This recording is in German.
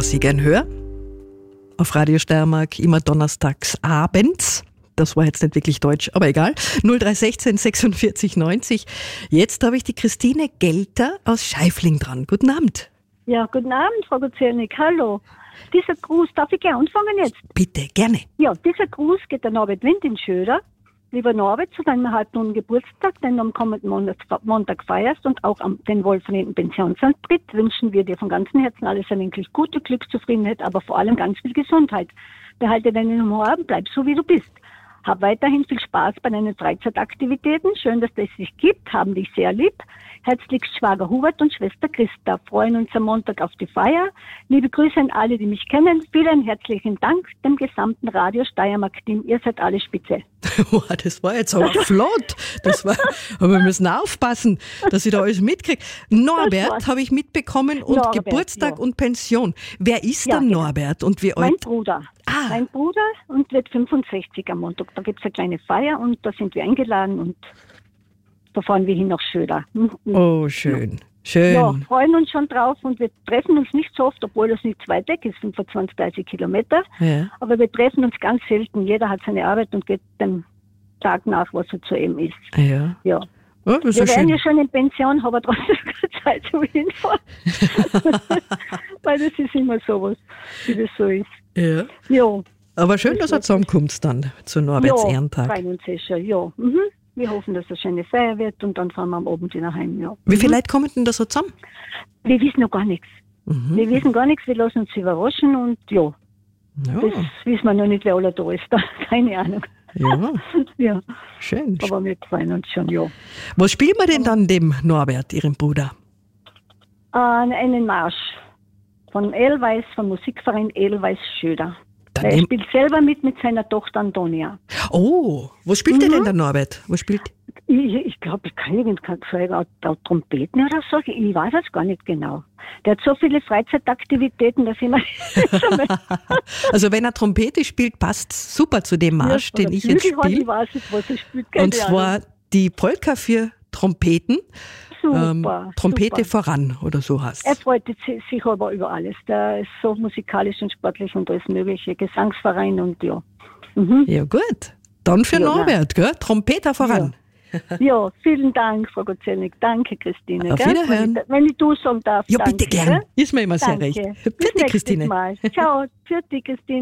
was ich gern höre. Auf Radio Steiermark immer donnerstags abends. Das war jetzt nicht wirklich deutsch, aber egal. 0316 46 90. Jetzt habe ich die Christine Gelter aus Scheifling dran. Guten Abend. Ja, guten Abend, Frau Gutzelnik. Hallo. Dieser Gruß, darf ich gleich anfangen jetzt? Bitte, gerne. Ja, dieser Gruß geht an Norbert Wind in Schöder. Lieber Norbert, zu deinem halbrunden Geburtstag, den du am kommenden Montag feierst und auch den wohlverdienten Pensionsantritt, wünschen wir dir von ganzem Herzen alles erdenklich Gute, Glückszufriedenheit, aber vor allem ganz viel Gesundheit. Behalte deinen Humor und bleib so, wie du bist. Hab weiterhin viel Spaß bei deinen Freizeitaktivitäten. Schön, dass es dich gibt. Haben dich sehr lieb. Herzlichst Schwager Hubert und Schwester Christa. Freuen uns am Montag auf die Feier. Liebe Grüße an alle, die mich kennen. Vielen herzlichen Dank dem gesamten Radio Steiermark-Team. Ihr seid alle spitze. Das war jetzt aber flott. Aber wir müssen aufpassen, dass ich da alles mitkriege. Norbert habe ich mitbekommen und Norbert, Geburtstag und Pension. Wer ist denn Norbert und wie alt? Mein Bruder. Mein Bruder und wird 65 am Montag. Da gibt es eine kleine Feier und da sind wir eingeladen und da fahren wir hin nach Schöder. Oh, schön. Schön. Ja, freuen uns schon drauf und wir treffen uns nicht so oft, obwohl das nicht weit weg ist, 25, 30 Kilometer. Ja. Aber wir treffen uns ganz selten. Jeder hat seine Arbeit und geht dem Tag nach, was er zu ihm ist. Ja. Ja. Oh, das ist wir wären schön. Ja schon in Pension, aber trotzdem keine Zeit zum Hinfahren. Weil das ist immer sowas, wie das so ist. Ja. Ja. Aber schön, dass er zusammenkommt dann zu Norberts Ehrentag. Ja, freuen uns schon, ja. Wir hoffen, dass es eine schöne Feier wird und dann fahren wir am Abend wieder heim, ja. Wie viele Leute kommen denn da so zusammen? Wir wissen noch gar nichts. Wir wissen gar nichts, wir lassen uns überraschen und ja. Das wissen wir noch nicht, wer alle da ist. Keine Ahnung. Ja. Ja. Schön. Aber wir freuen uns schon, ja. Was spielen wir denn dann dem Norbert, Ihrem Bruder? Einen Marsch von Edelweiss, vom Musikverein Edelweiß Schöder. Er spielt selber mit seiner Tochter Antonia. Oh, wo spielt der denn, der Norbert? Wo spielt? Ich glaube, ich kann irgendwann Trompeten oder so. Ich weiß es gar nicht genau. Der hat so viele Freizeitaktivitäten, dass ich mir Also wenn er Trompete spielt, passt super zu dem Marsch, den ich jetzt spiele. Ich weiß nicht, was er spielt. Und zwar die Polka für Trompeten. Super, Trompete super. voran oder so heißt. Er freut sich aber über alles. Der ist so musikalisch und sportlich und alles mögliche. Gesangsverein und ja. Ja gut, dann für Norbert, gell? Trompeter voran. Ja, vielen Dank, Frau Gutzelnik. Danke, Christine. Auf Wiederhören. Wenn ich du sagen darf. Ja, danke, bitte gern. Ist mir immer sehr danke. recht. Bitte, Christine. Mal. Ciao. Für dich, Christine.